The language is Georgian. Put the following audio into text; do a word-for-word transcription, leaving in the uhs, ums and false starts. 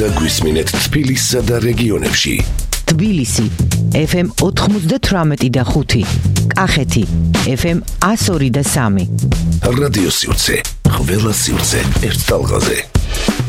და გვისმინეთ თბილისსა და რეგიონებში. თბილისი ეფ ემ ოთხმოცდათვრამეტი და ხუთი, კახეთი ეფ ემ εκατო ორი და სამი. რადიო სივრცე, ყველა სივრცე ერთ ტალღაზე.